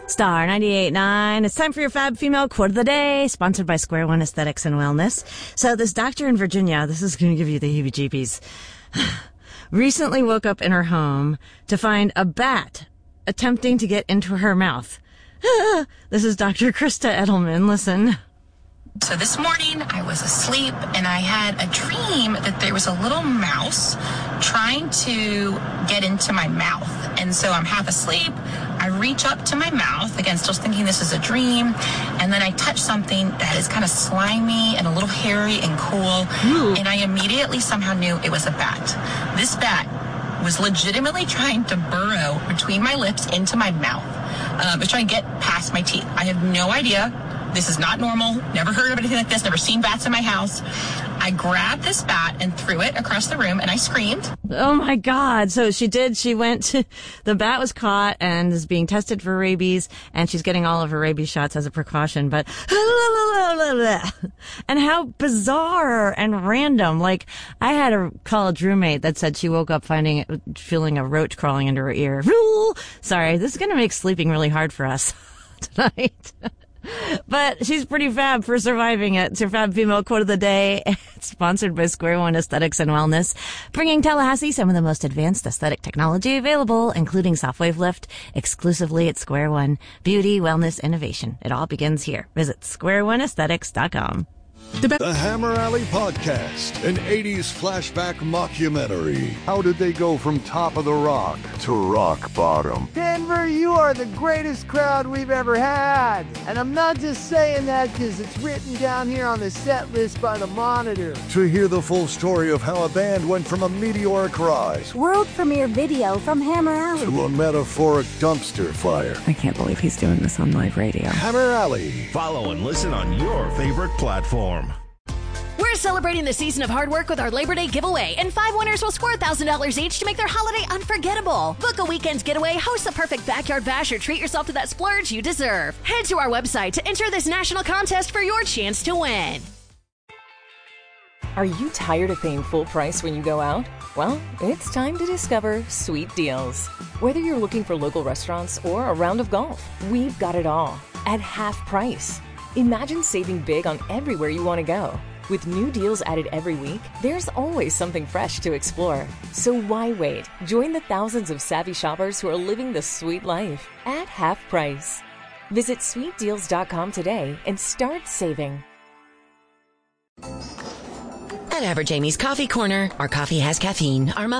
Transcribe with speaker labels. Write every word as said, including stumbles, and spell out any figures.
Speaker 1: Star ninety-eight point nine. It's time for your Fab Female Quote of the Day, sponsored by Square One Aesthetics and Wellness. So this doctor in Virginia, this is going to give you the heebie-jeebies, recently woke up in her home to find a bat attempting to get into her mouth. This is Doctor Krista Edelman. Listen.
Speaker 2: So this morning I was asleep and I had a dream that there was a little mouse trying to get into my mouth. And so I'm half asleep. I reach up to my mouth, again, still thinking this is a dream. And then I touch something that is kind of slimy and a little hairy and cool. Ooh. And I immediately somehow knew it was a bat. This bat was legitimately trying to burrow between my lips into my mouth. Um, it was trying to get past my teeth. I have no idea. This is not normal. Never heard of anything like this. Never seen bats in my house. I grabbed this bat and threw it across the room, and I screamed.
Speaker 1: Oh, my God. So she did. She went to, the bat was caught and is being tested for rabies, and she's getting all of her rabies shots as a precaution. But, and how bizarre and random. Like, I had a college roommate that said she woke up finding, feeling a roach crawling into her ear. Sorry, this is going to make sleeping really hard for us tonight. But she's pretty fab for surviving it. It's your Fab Female Quote of the Day. It's sponsored by Square One Aesthetics and Wellness, bringing Tallahassee some of the most advanced aesthetic technology available, including Softwave Lift, exclusively at Square One. Beauty, wellness, innovation. It all begins here. Visit square one aesthetics dot com.
Speaker 3: The Hammer Alley Podcast, an eighties flashback mockumentary. How did they go from top of the rock to rock bottom?
Speaker 4: Denver, you are the greatest crowd we've ever had. And I'm not just saying that because it's written down here on the set list by the Monitor.
Speaker 3: To hear the full story of how a band went from a meteoric rise,
Speaker 5: world premiere video from Hammer Alley,
Speaker 3: to a metaphoric dumpster fire.
Speaker 6: I can't believe he's doing this on live radio.
Speaker 3: Hammer Alley.
Speaker 7: Follow and listen on your favorite platform.
Speaker 8: We're celebrating the season of hard work with our Labor Day giveaway, and five winners will score one thousand dollars each to make their holiday unforgettable. Book a weekend's getaway, host the perfect backyard bash, or treat yourself to that splurge you deserve. Head to our website to enter this national contest for your chance to win.
Speaker 6: Are you tired of paying full price when you go out? Well, it's time to discover Sweet Deals. Whether you're looking for local restaurants or a round of golf, we've got it all at half price. Imagine saving big on everywhere you want to go. With new deals added every week, there's always something fresh to explore. So why wait? Join the thousands of savvy shoppers who are living the sweet life at half price. Visit sweet deals dot com today and start saving.
Speaker 9: At Average Amy's Coffee Corner, our coffee has caffeine, our